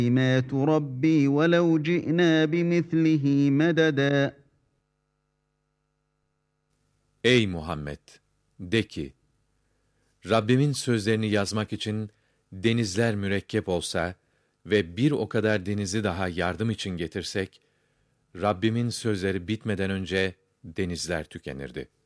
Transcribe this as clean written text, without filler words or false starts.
كَلِمَاتُ رَبِّي وَلَوْ جِئْنَا بِمِثْلِهِ مَدَدًا. Ey Muhammed! De ki, Rabbimin sözlerini yazmak için denizler mürekkep olsa ve bir o kadar denizi daha yardım için getirsek, Rabbimin sözleri bitmeden önce denizler tükenirdi.